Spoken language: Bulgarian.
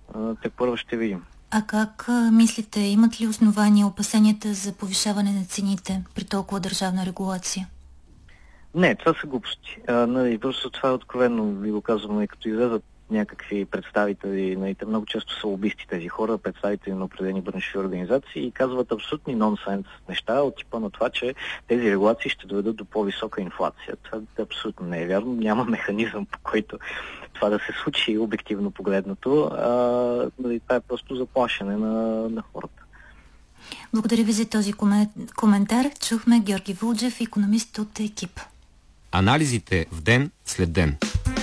Тепърва ще видим. А как мислите, имат ли основания опасенията за повишаване на цените при толкова държавна регулация? Не, това са глупости. Просто това е откровено, ви го казвам, като излезат някакви представители, много често са лобисти тези хора, представители на определени браншови организации и казват абсолютни нонсенс неща от типа на това, че тези регулации ще доведат до по-висока инфлация. Това абсолютно не е вярно. Няма механизъм, по който това да се случи обективно погледнато. Това е просто заплашене на хората. Благодаря ви за този коментар. Чухме Георги Вулджев, икономист от Екип. Анализите в ден след ден.